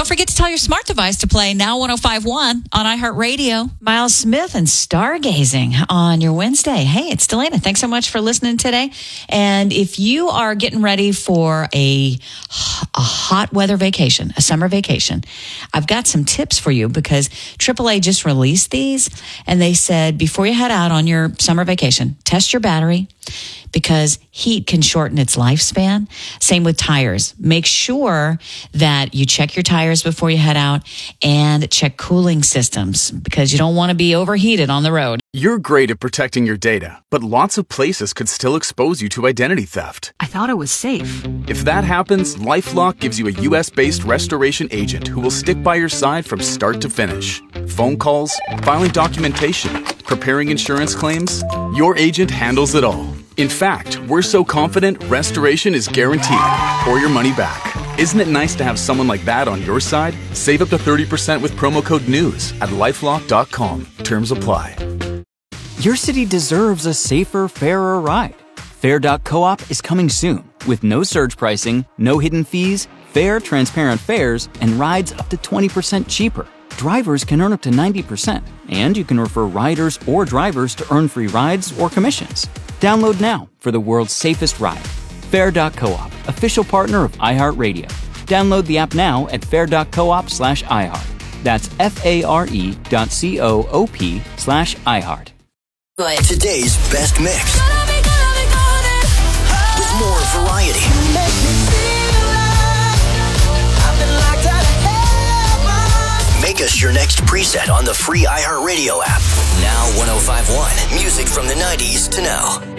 forget to tell your smart device to play Now 105.1 on iHeartRadio. Miles Smith and Stargazing on your Wednesday. Hey, it's Delana. Thanks so much for listening today. And if you are getting ready for a hot weather vacation, a summer vacation, I've got some tips for you because AAA just released these and they said before you head out on your summer vacation, test your battery because heat can shorten its lifespan. Same with tires. Make sure that you check your tires before you head out and check cooling systems because you don't want to be overheated on the road. You're great at protecting your data, but lots of places could still expose you to identity theft. I thought it was safe. If that happens, LifeLock gives you a U.S.-based restoration agent who will stick by your side from start to finish. Phone calls, filing documentation, preparing insurance claims, your agent handles it all. In fact, we're so confident restoration is guaranteed or your money back. Isn't it nice to have someone like that on your side? Save up to 30% with promo code NEWS at LifeLock.com. Terms apply. Your city deserves a safer, fairer ride. Fair.coop is coming soon with no surge pricing, no hidden fees, fair, transparent fares, and rides up to 20% cheaper. Drivers can earn up to 90%, and you can refer riders or drivers to earn free rides or commissions. Download now for the world's safest ride. Fair.coop, official partner of iHeartRadio. Download the app now at fair.coop/iHeart. That's FARE.coop/iHeart. Today's best mix. With more variety. Make us your next preset on the free iHeartRadio app. Now 105.1. Music from the 90s to now.